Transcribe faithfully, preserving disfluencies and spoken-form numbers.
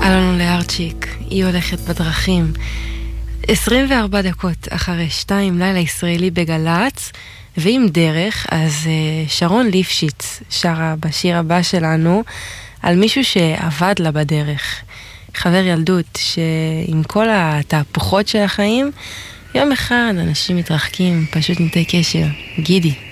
אלון לארצ'יק, היא הולכת בדרכים. עשרים וארבע דקות אחרי שתיים, לילה ישראלי בגלץ, ועם דרך, אז שרון ליפשיץ שרה בשיר הבא שלנו על מישהו שעבד לה בדרך. חבר ילדות שעם כל התהפוכות של החיים, יום אחד אנשים מתרחקים, פשוט נטי קשר. גידי.